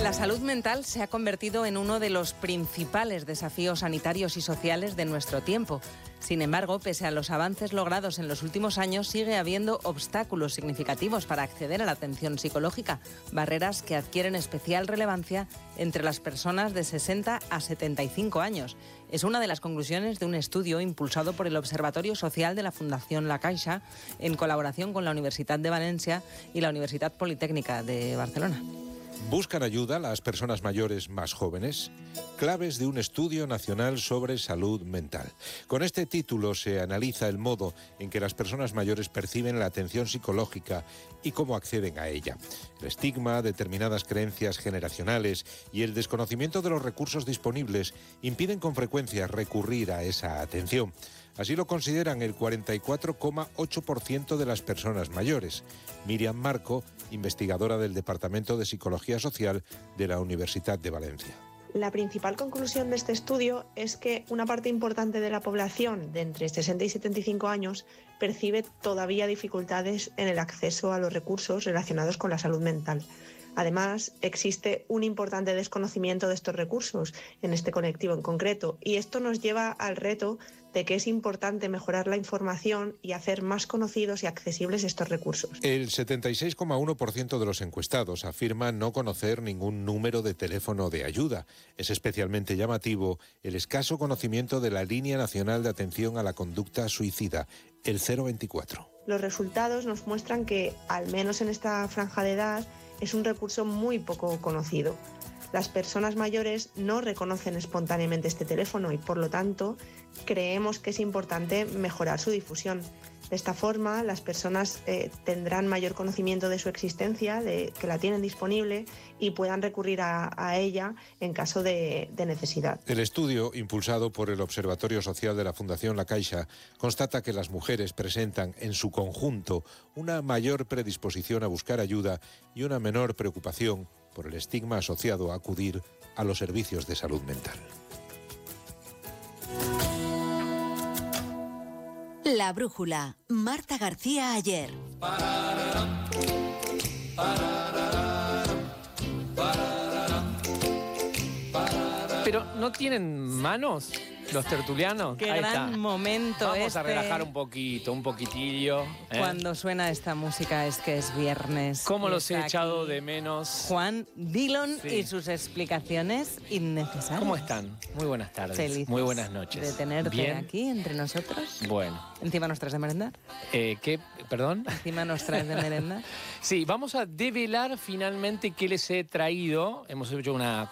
La salud mental se ha convertido en uno de los principales desafíos sanitarios y sociales de nuestro tiempo. Sin embargo, pese a los avances logrados en los últimos años, sigue habiendo obstáculos significativos para acceder a la atención psicológica, barreras que adquieren especial relevancia entre las personas de 60 a 75 años. Es una de las conclusiones de un estudio impulsado por el Observatorio Social de la Fundación La Caixa, en colaboración con la Universitat de València y la Universitat Politécnica de Barcelona. ¿Buscan ayuda las personas mayores más jóvenes? Claves de un estudio nacional sobre salud mental. Con este título se analiza el modo en que las personas mayores perciben la atención psicológica y cómo acceden a ella. El estigma, determinadas creencias generacionales y el desconocimiento de los recursos disponibles impiden con frecuencia recurrir a esa atención. Así lo consideran el 44,8% de las personas mayores. Miriam Marco, investigadora del Departamento de Psicología Social de la Universitat de Valencia. La principal conclusión de este estudio es que una parte importante de la población de entre 60 y 75 años percibe todavía dificultades en el acceso a los recursos relacionados con la salud mental. Además, existe un importante desconocimiento de estos recursos en este colectivo en concreto, y esto nos lleva al reto de que es importante mejorar la información y hacer más conocidos y accesibles estos recursos. El 76,1% de los encuestados afirma no conocer ningún número de teléfono de ayuda. Es especialmente llamativo el escaso conocimiento de la Línea Nacional de Atención a la Conducta Suicida, el 024. Los resultados nos muestran que, al menos en esta franja de edad, es un recurso muy poco conocido. Las personas mayores no reconocen espontáneamente este teléfono y, por lo tanto, creemos que es importante mejorar su difusión. De esta forma, las personas tendrán mayor conocimiento de su existencia, de que la tienen disponible, y puedan recurrir a ella en caso de necesidad. El estudio, impulsado por el Observatorio Social de la Fundación La Caixa, constata que las mujeres presentan en su conjunto una mayor predisposición a buscar ayuda y una menor preocupación por el estigma asociado a acudir a los servicios de salud mental. La brújula. Marta García Ayer. Pero ¿no tienen manos los tertulianos? Qué Ahí gran está. momento. Vamos a relajar un poquito, un poquitillo. Cuando suena esta música es que es viernes. ¿Cómo los he Está echado aquí de menos? Juan Dillon Sí. y sus explicaciones innecesarias. ¿Cómo están? Muy buenas tardes. Felices Muy buenas noches. de tenerte ¿Bien? aquí entre nosotros. Bueno. Encima nos traes de merendar. ¿Qué? ¿Perdón? Encima nos traes de merendar. Sí, vamos a develar finalmente qué les he traído. Hemos hecho una